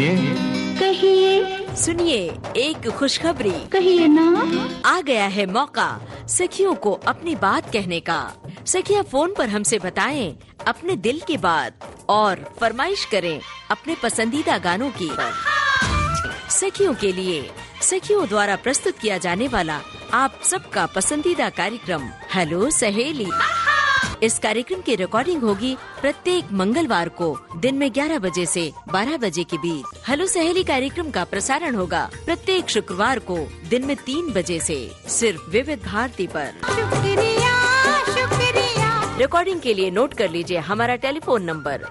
कहिए, सुनिए एक खुशखबरी। कहिए ना। आ गया है मौका सखियों को अपनी बात कहने का। सखियां फोन पर हमसे बताएं अपने दिल की बात और फरमाइश करें अपने पसंदीदा गानों की। सखियों के लिए सखियों द्वारा प्रस्तुत किया जाने वाला आप सबका पसंदीदा कार्यक्रम हेलो सहेली। इस कार्यक्रम की रिकॉर्डिंग होगी प्रत्येक मंगलवार को दिन में 11 बजे से 12 बजे के बीच। हेलो सहेली कार्यक्रम का प्रसारण होगा प्रत्येक शुक्रवार को दिन में 3 बजे से सिर्फ विविध भारती पर। शुक्रिया शुक्रिया। रिकॉर्डिंग के लिए नोट कर लीजिए हमारा टेलीफोन नंबर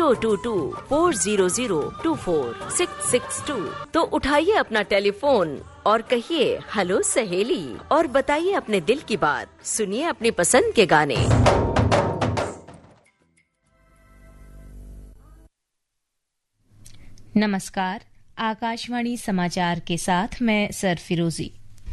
022-400-24662। तो उठाइए अपना टेलीफोन और कहिए हेलो सहेली और बताइए अपने दिल की बात। सुनिए अपनी पसंद के गाने। नमस्कार, आकाशवाणी समाचार के साथ मैं सरफिरोजी।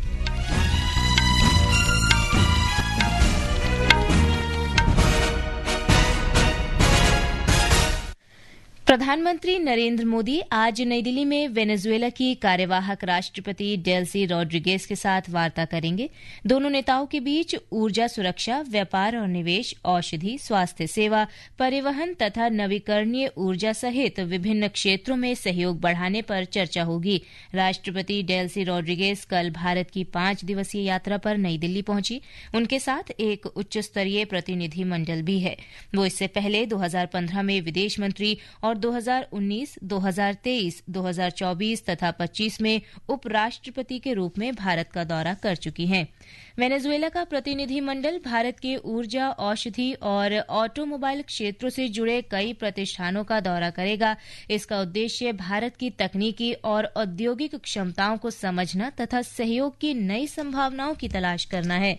प्रधानमंत्री नरेंद्र मोदी आज नई दिल्ली में वेनेजुएला की कार्यवाहक राष्ट्रपति डेल्सी रोड्रिगेज के साथ वार्ता करेंगे। दोनों नेताओं के बीच ऊर्जा सुरक्षा, व्यापार और निवेश, औषधि, स्वास्थ्य सेवा, परिवहन तथा नवीकरणीय ऊर्जा सहित विभिन्न क्षेत्रों में सहयोग बढ़ाने पर चर्चा होगी। राष्ट्रपति डेल्सी रोड्रिगेज कल भारत की 5 दिवसीय यात्रा पर नई दिल्ली पहुंची। उनके साथ एक उच्च स्तरीय प्रतिनिधि मंडल भी है। वो इससे पहले 2015 में विदेश मंत्री और 2019, 2023, 2024 तथा 25 में उपराष्ट्रपति के रूप में भारत का दौरा कर चुकी हैं। वेनेजुएला का प्रतिनिधि मंडल भारत के ऊर्जा, औषधि और ऑटोमोबाइल क्षेत्रों से जुड़े कई प्रतिष्ठानों का दौरा करेगा। इसका उद्देश्य भारत की तकनीकी और औद्योगिक क्षमताओं को समझना तथा सहयोग की नई संभावनाओं की तलाश करना है।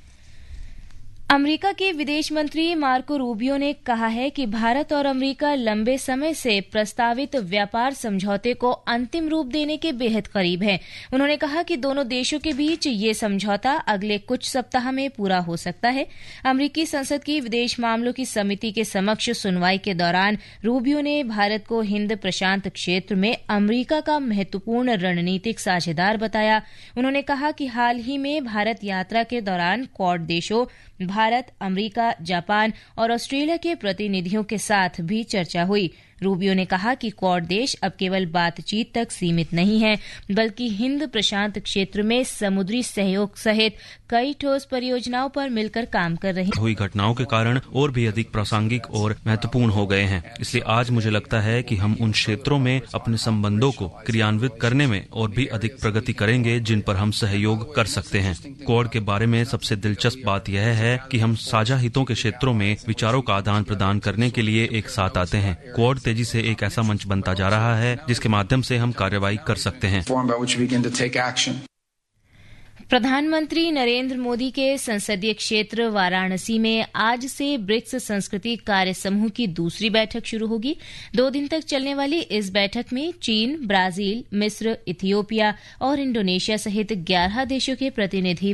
अमेरिका के विदेश मंत्री मार्को रूबियो ने कहा है कि भारत और अमेरिका लंबे समय से प्रस्तावित व्यापार समझौते को अंतिम रूप देने के बेहद करीब हैं। उन्होंने कहा कि दोनों देशों के बीच ये समझौता अगले कुछ सप्ताह में पूरा हो सकता है। अमेरिकी संसद की विदेश मामलों की समिति के समक्ष सुनवाई के दौरान रूबियो ने भारत को हिंद प्रशांत क्षेत्र में अमेरिका का महत्वपूर्ण रणनीतिक साझेदार बताया। उन्होंने कहा कि हाल ही में भारत यात्रा के दौरान क्वाड देशों भारत, अमेरिका, जापान और ऑस्ट्रेलिया के प्रतिनिधियों के साथ भी चर्चा हुई। रूबियो ने कहा कि क्वाड देश अब केवल बातचीत तक सीमित नहीं है, बल्कि हिंद प्रशांत क्षेत्र में समुद्री सहयोग सहित कई ठोस परियोजनाओं पर मिलकर काम कर रहे हैं। हुई घटनाओं के कारण और भी अधिक प्रासंगिक और महत्वपूर्ण हो गए हैं। इसलिए आज मुझे लगता है कि हम उन क्षेत्रों में अपने संबंधों को क्रियान्वित करने में और भी अधिक प्रगति करेंगे जिन पर हम सहयोग कर सकते हैं। क्वाड के बारे में सबसे दिलचस्प बात यह है कि हम साझा हितों के क्षेत्रों में विचारों का आदान प्रदान करने के लिए एक साथ आते हैं। क्वाड तेजी से एक ऐसा मंच बनता जा रहा है जिसके माध्यम से हम कार्रवाई कर सकते हैं। प्रधानमंत्री नरेंद्र मोदी के संसदीय क्षेत्र वाराणसी में आज से ब्रिक्स संस्कृति कार्य समूह की दूसरी बैठक शुरू होगी। 2 दिन तक चलने वाली इस बैठक में चीन, ब्राजील, मिस्र, इथियोपिया और इंडोनेशिया सहित 11 देशों के प्रतिनिधि